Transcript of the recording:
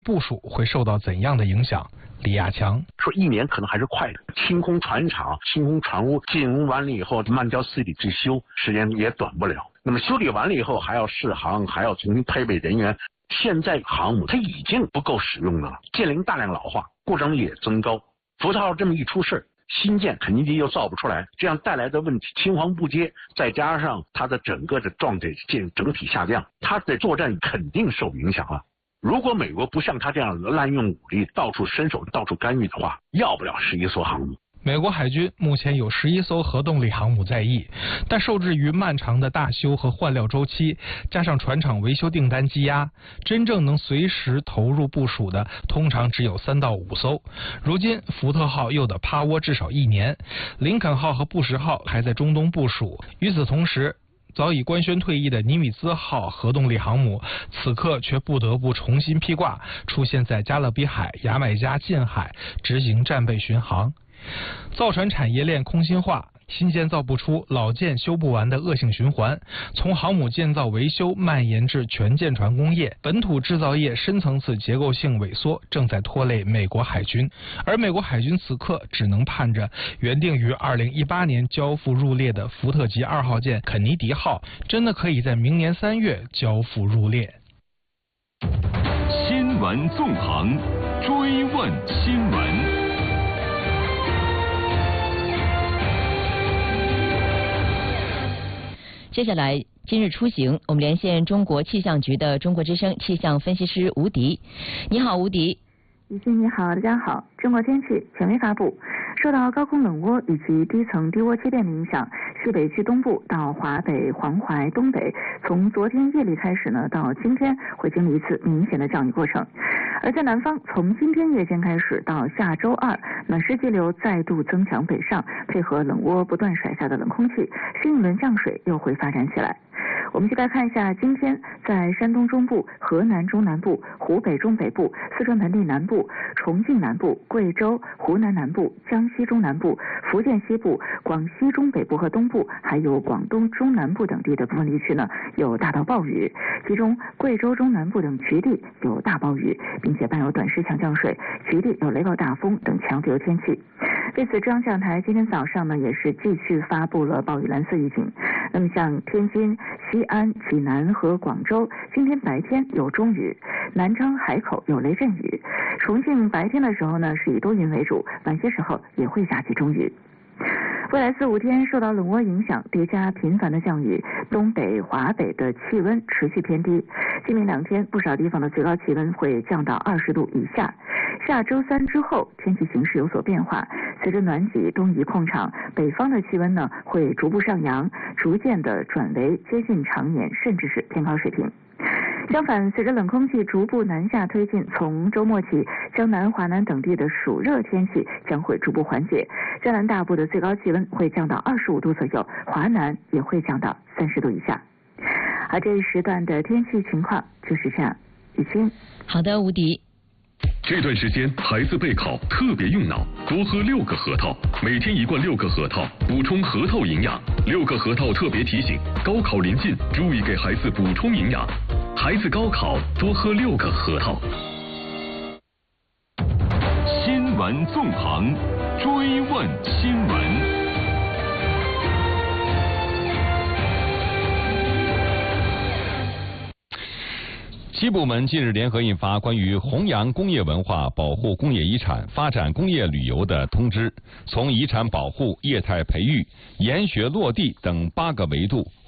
部署会受到怎样的影响？李亚强说1年可能还是快的，清空船厂、清空船坞，进入完了以后慢条斯理去修，时间也短不了。那么修理完了以后还要试航，还要重新配备人员。现在航母它已经不够使用的了，舰龄大量老化，故障率也增高。福特号这么一出事，新舰肯尼迪又造不出来，这样带来的问题青黄不接，再加上它的整个的装备整体下降，它的作战肯定受影响啊。如果美国不像他这样滥用武力，到处伸手、到处干预的话，要不了11艘航母。 美国海军目前有11艘核动力航母在役，但受制于漫长的大修和换料周期，加上船厂维修订单积压，真正能随时投入部署的通常只有3到5艘。如今福特号又得趴窝至少1年，林肯号和布什号还在中东部署。与此同时，早已官宣退役的尼米兹号核动力航母，此刻却不得不重新披挂，出现在加勒比海、牙买加近海执行战备巡航。造船产业链空心化，新建造不出，老舰修不完的恶性循环，从航母建造维修蔓延至全舰船工业，本土制造业深层次结构性萎缩正在拖累美国海军，而美国海军此刻只能盼着原定于2018年交付入列的福特级2号舰肯尼迪号真的可以在明年3月交付入列。 新闻纵横，追问新闻。 接下来今日出行，我们连线中国气象局的中国之声气象分析师吴迪。你好，吴迪。 雨欣你好，大家好。中国天气权威发布，受到高空冷涡以及低层低涡切变的影响，西北区东部到华北、黄淮东北，从昨天夜里开始呢，到今天会经历一次明显的降雨过程。而在南方，从今天夜间开始到下周2，暖湿气流再度增强北上，配合冷涡不断甩下的冷空气，新一轮降水又会发展起来。我们就来看一下今天在山东中部、河南中南部、湖北中北部、四川盆地南部、重庆南部、贵州、湖南南部、江西中南部、福建西部、广西中北部和东部，还有广东中南部等地的部分地区呢，有大到暴雨，其中贵州中南部等局地有大暴雨，并且伴有短时强降水，局地有雷暴大风等强对流天气。对此，中央气象台今天早上呢也是继续发布了暴雨蓝色预警。那么像天津、西安、济南和广州今天白天有中雨，南昌、海口有雷阵雨，重庆白天的时候呢是以多云为主，晚些时候也会下起中雨。未来4、5天受到冷涡影响，叠加频繁的降雨，东北、华北的气温持续偏低。今明2天，不少地方的最高气温会降到20度以下。下周3之后，天气形势有所变化，随着暖气东移控场，北方的气温呢会逐步上扬，逐渐的转为接近常年甚至是偏高水平。相反，随着冷空气逐步南下推进，从周末起，江南、华南等地的暑热天气将会逐步缓解。江南大部的最高气温会降到25度左右，华南也会降到30度以下。而这一时段的天气情况就是这样。雨欣， 好的，吴迪。 这段时间孩子备考特别用脑，多喝6个核桃，每天1罐6个核桃，补充核桃营养。6个核桃特别提醒，高考临近，注意给孩子补充营养。孩子高考多喝6个核桃。新闻纵横，追问新闻。 7部门近日联合印发关于弘扬工业文化、保护工业遗产、发展工业旅游的通知，从遗产保护、业态培育、研学落地等8个维度